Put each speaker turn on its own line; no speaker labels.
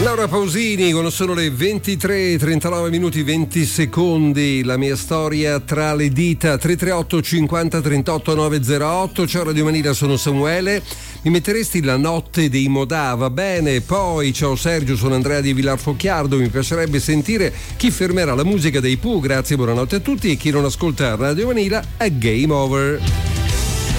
Laura Pausini, quando sono le 23:39 minuti 20 secondi, la mia storia tra le dita. 338 50 38 908. Ciao Radio Manila, sono Samuele. Mi metteresti La notte dei Modà? Va bene. Poi ciao Sergio, sono Andrea di Vilarfocchiardo, mi piacerebbe sentire Chi fermerà la musica dei Pooh. Grazie, buonanotte a tutti, e chi non ascolta Radio Manila è Game Over.